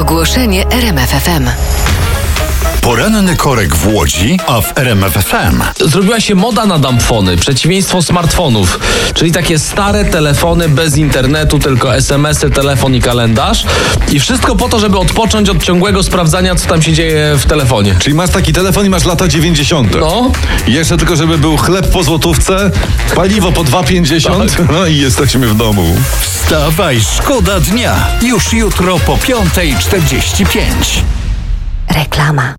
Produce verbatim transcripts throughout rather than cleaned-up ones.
Ogłoszenie R M F F M. Poranny korek w Łodzi, a w R M F F M. Zrobiła się moda na dumbfony, przeciwieństwo smartfonów, czyli takie stare telefony bez internetu, tylko es em esy, telefon i kalendarz. I wszystko po to, żeby odpocząć od ciągłego sprawdzania, co tam się dzieje w telefonie. Czyli masz taki telefon i masz lata dziewięćdziesiąte. No. Jeszcze tylko, żeby był chleb po złotówce, paliwo po dwa pięćdziesiąt, Tak. no i jesteśmy w domu. Wstawaj, szkoda dnia. Już jutro po piątej czterdzieści pięć. Reklama.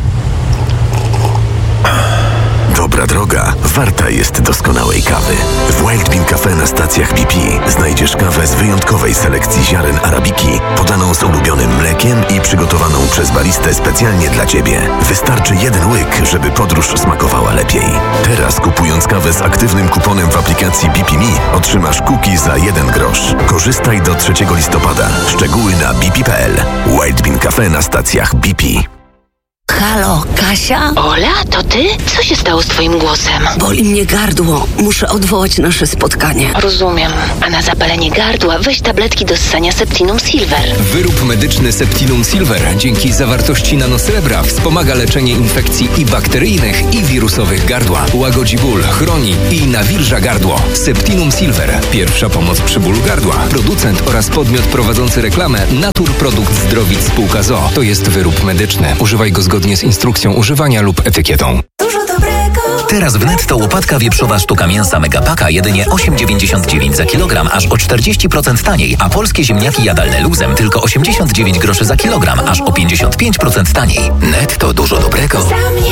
Dobra droga warta jest doskonałej kawy. W Wild Bean Cafe na stacjach B P znajdziesz kawę z wyjątkowej selekcji ziaren arabiki, podaną z ulubionym mlekiem i przygotowaną przez baristę specjalnie dla Ciebie. Wystarczy jeden łyk, żeby podróż smakowała lepiej. Teraz kupując kawę z aktywnym kuponem w aplikacji B P Me otrzymasz cookie za jeden grosz. Korzystaj do trzeciego listopada. Szczegóły na b p kropka p l. Wild Bean Cafe na stacjach B P. Halo, Kasia? Ola, to ty? Co się stało z twoim głosem? Boli mnie gardło. Muszę odwołać nasze spotkanie. Rozumiem. A na zapalenie gardła weź tabletki do ssania Septinum Silver. Wyrób medyczny Septinum Silver dzięki zawartości nanosrebra wspomaga leczenie infekcji i bakteryjnych, i wirusowych gardła. Łagodzi ból, chroni i nawilża gardło. Septinum Silver. Pierwsza pomoc przy bólu gardła. Producent oraz podmiot prowadzący reklamę Naturprodukt Zdrowic Spółka z o o. To jest wyrób medyczny. Używaj go zgodnie z instrukcją używania lub etykietą. Dużo dobrego. Teraz w Netto łopatka wieprzowa sztuka mięsa Megapaka jedynie osiem dziewięćdziesiąt dziewięć za kilogram, aż o czterdzieści procent taniej, a polskie ziemniaki jadalne luzem tylko osiemdziesiąt dziewięć groszy za kilogram, aż o pięćdziesiąt pięć procent taniej. Netto dużo dobrego.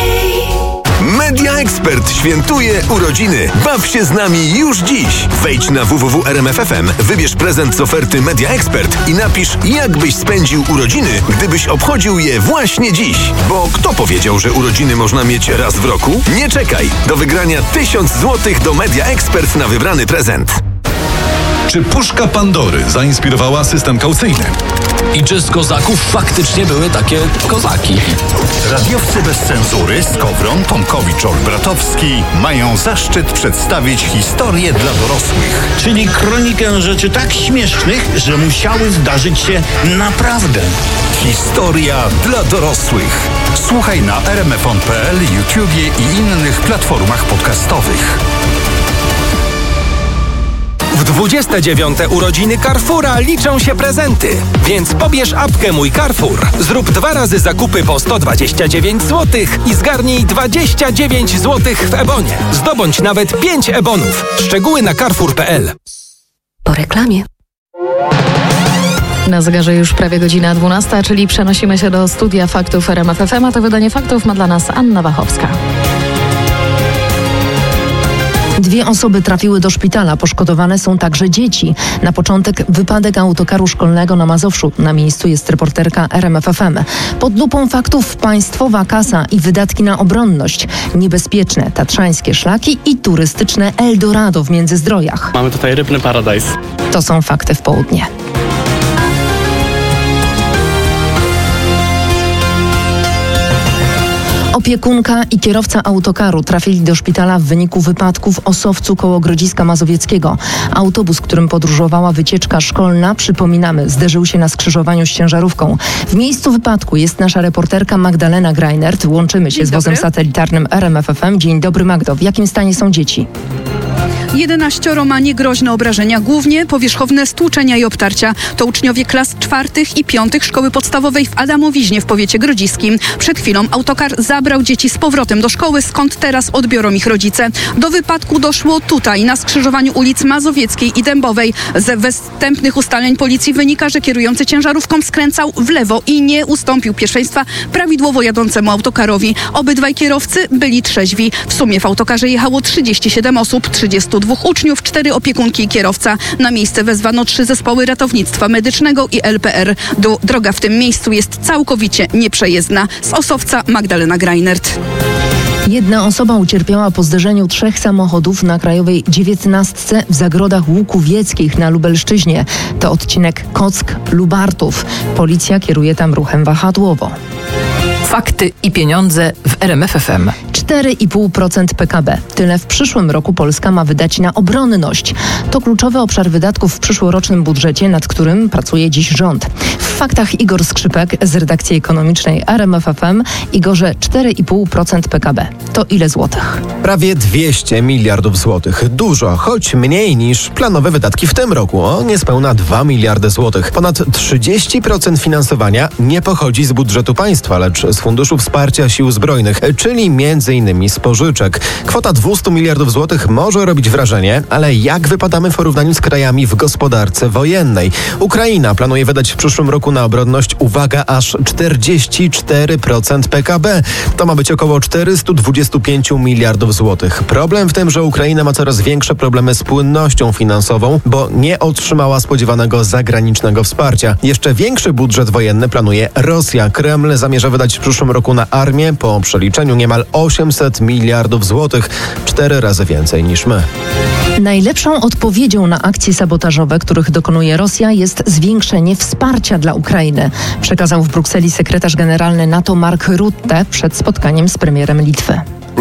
Media Expert świętuje urodziny. Baw się z nami już dziś. Wejdź na w w w kropka r m f f m, wybierz prezent z oferty Media Expert i napisz, jak byś spędził urodziny, gdybyś obchodził je właśnie dziś. Bo kto powiedział, że urodziny można mieć raz w roku? Nie czekaj. Do wygrania tysiąc złotych do Media Expert na wybrany prezent. Czy puszka Pandory zainspirowała system kaucyjny? I czy z kozaków faktycznie były takie kozaki? Radiowcy bez cenzury Skowron, Tomkowicz, Olbratowski mają zaszczyt przedstawić historię dla dorosłych. Czyli kronikę rzeczy tak śmiesznych, że musiały zdarzyć się naprawdę. Historia dla dorosłych. Słuchaj na r m f on kropka p l, YouTubie i innych platformach podcastowych. W dwudzieste dziewiąte urodziny Carrefoura liczą się prezenty, więc pobierz apkę Mój Carrefour. Zrób dwa razy zakupy po sto dwadzieścia dziewięć złotych i zgarnij dwadzieścia dziewięć złotych w Ebonie. Zdobądź nawet pięć Ebonów. Szczegóły na carrefour kropka p l. Po reklamie. Na zegarze już prawie godzina dwunasta, czyli przenosimy się do studia faktów R M F F M, a to wydanie faktów ma dla nas Anna Wachowska. Dwie osoby trafiły do szpitala, poszkodowane są także dzieci. Na początek wypadek autokaru szkolnego na Mazowszu. Na miejscu jest reporterka R M F F M. Pod lupą faktów państwowa kasa i wydatki na obronność. Niebezpieczne tatrzańskie szlaki i turystyczne Eldorado w Międzyzdrojach. Mamy tutaj rybny paradajs. To są fakty w południe. Opiekunka i kierowca autokaru trafili do szpitala w wyniku wypadku w Osowcu koło Grodziska Mazowieckiego. Autobus, którym podróżowała wycieczka szkolna, przypominamy, zderzył się na skrzyżowaniu z ciężarówką. W miejscu wypadku jest nasza reporterka Magdalena Greinert. Łączymy się Dzień z wozem dobry. satelitarnym R M F F M. Dzień dobry, Magdo. W jakim stanie są dzieci? Jedenaścioro ma niegroźne obrażenia, głównie powierzchowne stłuczenia i obtarcia. To uczniowie klas czwartych i piątych szkoły podstawowej w Adamowiźnie w powiecie grodziskim. Przed chwilą autokar zabrał dzieci z powrotem do szkoły, skąd teraz odbiorą ich rodzice. Do wypadku doszło tutaj, na skrzyżowaniu ulic Mazowieckiej i Dębowej. Ze wstępnych ustaleń policji wynika, że kierujący ciężarówką skręcał w lewo i nie ustąpił pierwszeństwa prawidłowo jadącemu autokarowi. Obydwaj kierowcy byli trzeźwi. W sumie w autokarze jechało trzydzieści siedem osób, trzydziestu dwóch uczniów, cztery opiekunki i kierowca. Na miejsce wezwano trzy zespoły ratownictwa medycznego i L P R. Do, droga w tym miejscu jest całkowicie nieprzejezdna. Z Osowca Magdalena Greinert. Jedna osoba ucierpiała po zderzeniu trzech samochodów na krajowej dziewiętnastce w Zagrodach Łukowieckich na Lubelszczyźnie. To odcinek Kock-Lubartów. Policja kieruje tam ruchem wahadłowo. Fakty i pieniądze w R M F F M. cztery i pół procent P K B. Tyle w przyszłym roku Polska ma wydać na obronność. To kluczowy obszar wydatków w przyszłorocznym budżecie, nad którym pracuje dziś rząd. W W faktach Igor Skrzypek z redakcji ekonomicznej R M F F M. Igorze, cztery i pół procent P K B. To ile złotych? Prawie dwieście miliardów złotych. Dużo, choć mniej niż planowe wydatki w tym roku. O niespełna dwa miliardy złotych. Ponad trzydzieści procent finansowania nie pochodzi z budżetu państwa, lecz z Funduszu Wsparcia Sił Zbrojnych, czyli między innymi z pożyczek. Kwota dwieście miliardów złotych może robić wrażenie, ale jak wypadamy w porównaniu z krajami w gospodarce wojennej? Ukraina planuje wydać w przyszłym roku na obronność, uwaga, aż czterdzieści cztery procent P K B. To ma być około czterysta dwadzieścia pięć miliardów złotych. Problem w tym, że Ukraina ma coraz większe problemy z płynnością finansową, bo nie otrzymała spodziewanego zagranicznego wsparcia. Jeszcze większy budżet wojenny planuje Rosja. Kreml zamierza wydać w przyszłym roku na armię po przeliczeniu niemal osiemset miliardów złotych. Cztery razy więcej niż my. Najlepszą odpowiedzią na akcje sabotażowe, których dokonuje Rosja, jest zwiększenie wsparcia dla Ukrainy, przekazał w Brukseli sekretarz generalny NATO Mark Rutte przed spotkaniem z premierem Litwy.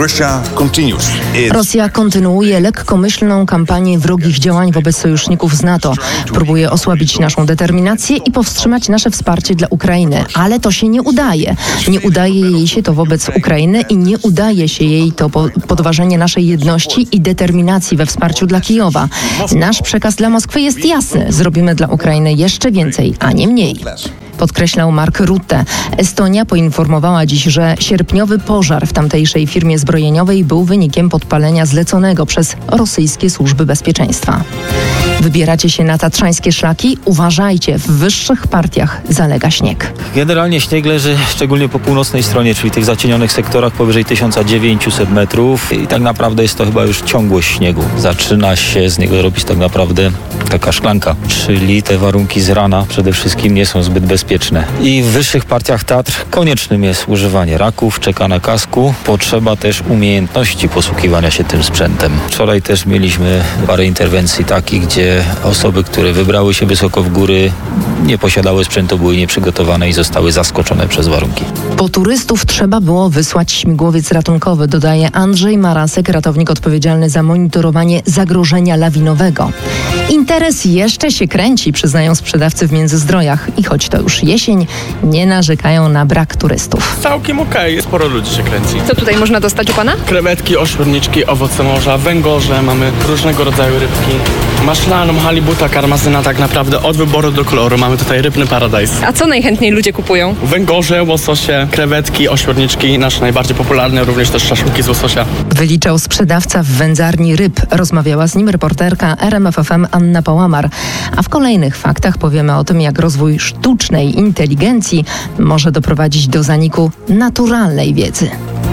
Rosja kontynuuje lekkomyślną kampanię wrogich działań wobec sojuszników z NATO. Próbuje osłabić naszą determinację i powstrzymać nasze wsparcie dla Ukrainy. Ale to się nie udaje. Nie udaje jej się to wobec Ukrainy i nie udaje się jej to po podważenie naszej jedności i determinacji we wsparciu dla Kijowa. Nasz przekaz dla Moskwy jest jasny. Zrobimy dla Ukrainy jeszcze więcej, a nie mniej. Podkreślał Mark Rutte. Estonia poinformowała dziś, że sierpniowy pożar w tamtejszej firmie zbrojeniowej był wynikiem podpalenia zleconego przez rosyjskie służby bezpieczeństwa. Wybieracie się na tatrzańskie szlaki? Uważajcie, w wyższych partiach zalega śnieg. Generalnie śnieg leży szczególnie po północnej stronie, czyli tych zacienionych sektorach powyżej tysiąc dziewięćset metrów i tak naprawdę jest to chyba już ciągłość śniegu. Zaczyna się z niego robić tak naprawdę taka szklanka, czyli te warunki z rana przede wszystkim nie są zbyt bezpieczne. I w wyższych partiach Tatr koniecznym jest używanie raków, czekania kasku. Potrzeba też umiejętności posługiwania się tym sprzętem. Wczoraj też mieliśmy parę interwencji takich, gdzie osoby, które wybrały się wysoko w góry, nie posiadały sprzętu, były nieprzygotowane i zostały zaskoczone przez warunki. Po turystów trzeba było wysłać śmigłowiec ratunkowy, dodaje Andrzej Marasek, ratownik odpowiedzialny za monitorowanie zagrożenia lawinowego. Interes jeszcze się kręci, przyznają sprzedawcy w Międzyzdrojach. I choć to już jesień, nie narzekają na brak turystów. Całkiem okej, okay. Sporo ludzi się kręci. Co tutaj można dostać u pana? Krewetki, ośmiorniczki, owoce morza, węgorze, mamy różnego rodzaju rybki. Maszlaną, halibuta, karmazyna, tak naprawdę od wyboru do koloru. Mamy tutaj rybny paradajs. A co najchętniej ludzie kupują? Węgorze, łososie, krewetki, ośmiorniczki, nasze najbardziej popularne, również też szaszłyki z łososia. Wyliczał sprzedawca w wędzarni ryb. Rozmawiała z nim reporterka R M F F M Anna Pałamar. A w kolejnych faktach powiemy o tym, jak rozwój sztucznej inteligencji może doprowadzić do zaniku naturalnej wiedzy.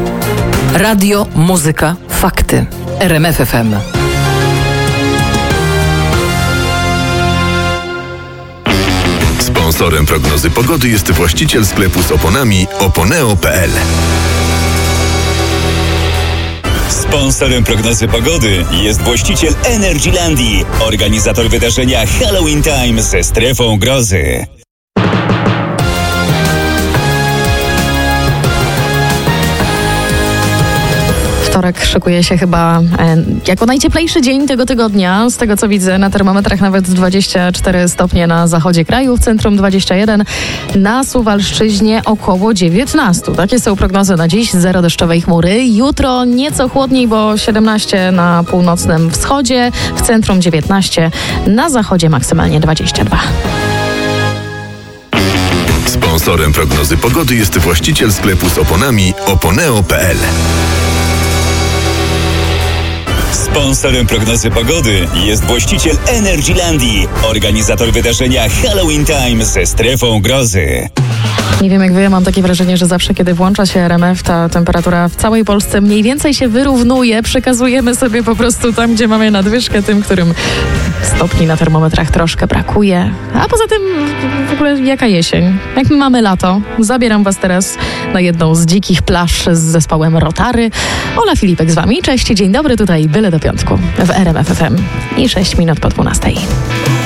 Radio, muzyka, fakty. R M F F M. Sponsorem prognozy pogody jest właściciel sklepu z oponami oponeo kropka p l. Sponsorem prognozy pogody jest właściciel Energylandii, organizator wydarzenia Halloween Time ze strefą grozy. Wtorek szykuje się chyba e, jako najcieplejszy dzień tego tygodnia. Z tego co widzę na termometrach nawet dwadzieścia cztery stopnie na zachodzie kraju, w centrum dwadzieścia jeden, na Suwalszczyźnie około dziewiętnaście. Takie są prognozy na dziś, zero deszczowej chmury. Jutro nieco chłodniej, bo siedemnaście na północnym wschodzie, w centrum dziewiętnaście, na zachodzie maksymalnie dwadzieścia dwa. Sponsorem prognozy pogody jest właściciel sklepu z oponami oponeo kropka p l. Sponsorem prognozy pogody jest właściciel Energylandii, organizator wydarzenia Halloween Time ze strefą grozy. Nie wiem jak wy, mam takie wrażenie, że zawsze kiedy włącza się R M F, ta temperatura w całej Polsce mniej więcej się wyrównuje. Przekazujemy sobie po prostu tam, gdzie mamy nadwyżkę, tym, którym stopni na termometrach troszkę brakuje. A poza tym w ogóle jaka jesień? Jak my mamy lato? Zabieram was teraz na jedną z dzikich plaż z zespołem Rotary. Ola Filipek z wami. Cześć, dzień dobry, tutaj byle do piątku w R M F F M i sześć minut po dwunastej.